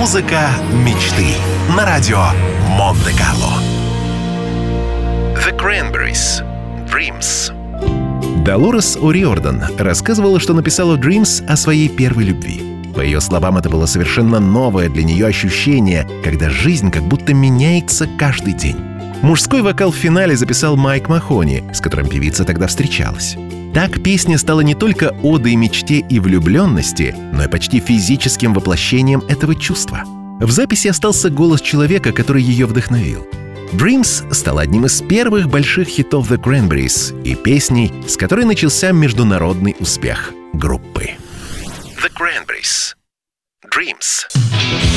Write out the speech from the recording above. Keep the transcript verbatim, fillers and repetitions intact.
Музыка мечты на радио Монте-Карло. The Cranberries. Dreams. Долорес О'Риордан рассказывала, что написала «Dreams» о своей первой любви. По ее словам, это было совершенно новое для нее ощущение, когда жизнь как будто меняется каждый день. Мужской вокал в финале записал Майк Махони, с которым певица тогда встречалась. Так песня стала не только одой мечте и влюбленности, но и почти физическим воплощением этого чувства. В записи остался голос человека, который ее вдохновил. «Dreams» стала одним из первых больших хитов The Cranberries и песней, с которой начался международный успех группы. The Cranberries. Dreams.